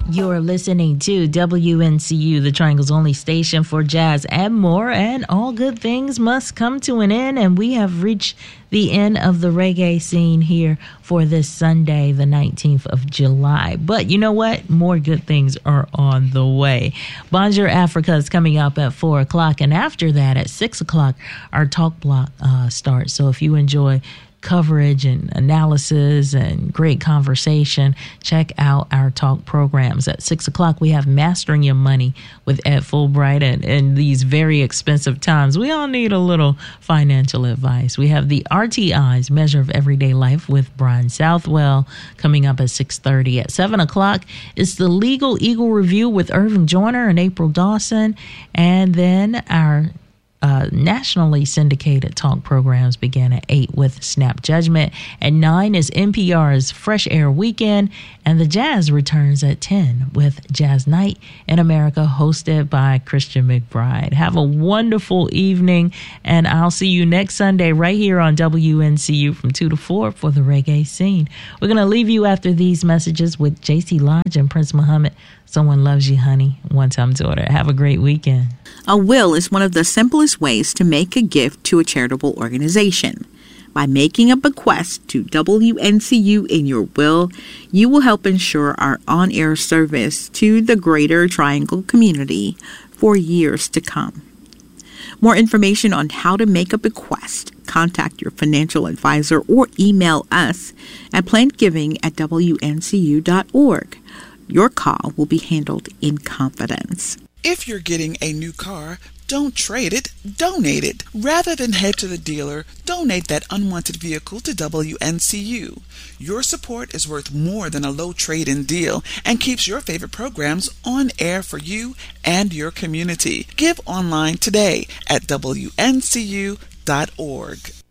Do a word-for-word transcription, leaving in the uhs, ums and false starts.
You're listening to W N C U, the Triangle's only station for jazz and more, and all good things must come to an end, and we have reached the end of the reggae scene here for this Sunday, the nineteenth of July. But you know what? More good things are on the way. Bonjour Africa is coming up at four o'clock, and after that, at six o'clock, our talk block uh, starts. So if you enjoy coverage and analysis and great conversation, check out our talk programs. At six o'clock, we have Mastering Your Money with Ed Fulbright. And in these very expensive times, we all need a little financial advice. We have the R T I's Measure of Everyday Life with Brian Southwell coming up at six thirty. At seven o'clock, it's the Legal Eagle Review with Irving Joyner and April Dawson. And then our Uh, nationally syndicated talk programs begin at eight with Snap Judgment. At nine is N P R's Fresh Air Weekend, and the jazz returns at ten with Jazz Night in America, hosted by Christian McBride. Have a wonderful evening, and I'll see you next Sunday right here on W N C U from two to four for the reggae scene. We're going to leave you after these messages with J C Lodge and Prince Muhammad. Someone Loves You, Honey, One Time Daughter. Have a great weekend. A will is one of the simplest ways to make a gift to a charitable organization. By making a bequest to W N C U in your will, you will help ensure our on-air service to the greater Triangle community for years to come. More information on how to make a bequest, contact your financial advisor or email us at plantgiving at W N C U dot org. Your call will be handled in confidence. If you're getting a new car, don't trade it, donate it. Rather than head to the dealer, donate that unwanted vehicle to W N C U. Your support is worth more than a low trade-in deal and keeps your favorite programs on air for you and your community. Give online today at W N C U dot org.